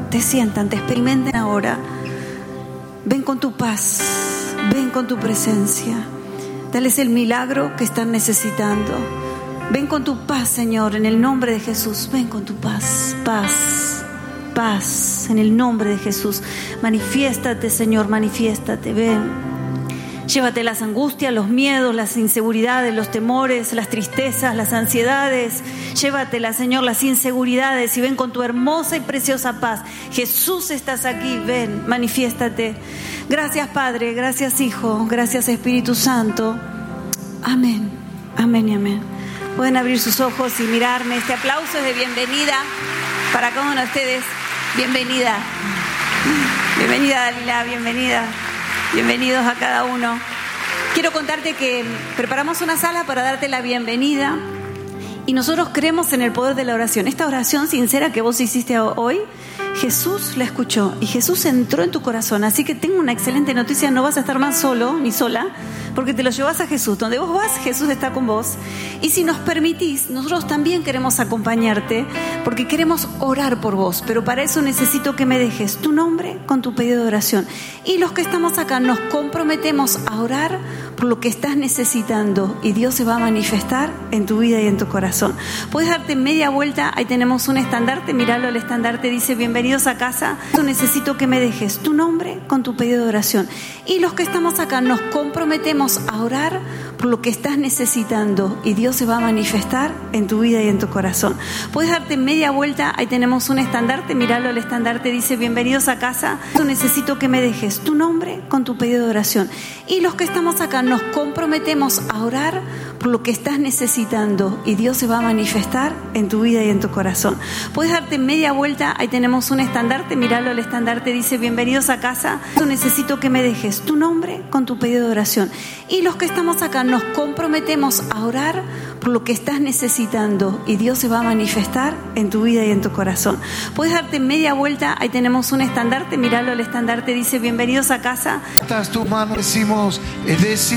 te sientan, te experimenten ahora. Ven con tu paz, ven con tu presencia. Dales el milagro que están necesitando. Ven con tu paz, Señor, en el nombre de Jesús. Ven con tu paz, paz, paz, en el nombre de Jesús. Manifiéstate, Señor, manifiéstate, ven. Llévate las angustias, los miedos, las inseguridades, los temores, las tristezas, las ansiedades. Llévatelas, Señor, las inseguridades y ven con tu hermosa y preciosa paz. Jesús, estás aquí, ven, manifiéstate. Gracias, Padre, gracias, Hijo, gracias, Espíritu Santo. Amén, amén y amén. Pueden abrir sus ojos y mirarme. Este aplauso es de bienvenida para cada uno de ustedes. Bienvenida. Bienvenida, Dalila, bienvenida. Bienvenidos a cada uno. Quiero contarte que preparamos una sala para darte la bienvenida y nosotros creemos en el poder de la oración. Esta oración sincera que vos hiciste hoy, Jesús la escuchó y Jesús entró en tu corazón. Así que tengo una excelente noticia, no vas a estar más solo ni sola, porque te lo llevas a Jesús. Donde vos vas, Jesús está con vos. Y si nos permitís, nosotros también queremos acompañarte, porque queremos orar por vos. Pero para eso necesito que me dejes tu nombre con tu pedido de oración. Y los que estamos acá nos comprometemos a orar por lo que estás necesitando. Y Dios se va a manifestar en tu vida y en tu corazón. Puedes darte media vuelta, ahí tenemos un estandarte. Míralo, el estandarte dice bienvenidos a casa. Yo necesito que me dejes tu nombre con tu pedido de oración. Y los que estamos acá nos comprometemos a orar por lo que estás necesitando y Dios se va a manifestar en tu vida y en tu corazón. Puedes darte media vuelta, ahí tenemos un estandarte, míralo, el estandarte dice bienvenidos a casa. Yo necesito que me dejes tu nombre con tu pedido de oración. Y los que estamos acá nos comprometemos a orar por lo que estás necesitando y Dios se va a manifestar en tu vida y en tu corazón. Puedes darte media vuelta, ahí tenemos un estandarte, míralo, el estandarte dice bienvenidos a casa. Yo necesito que me dejes tu nombre con tu pedido de oración. Y los que estamos acá nos comprometemos a orar por lo que estás necesitando y Dios se va a manifestar en tu vida y en tu corazón. Puedes darte media vuelta, ahí tenemos un estandarte, míralo, el estandarte dice bienvenidos a casa. Estás tu mano, decimos, es decir.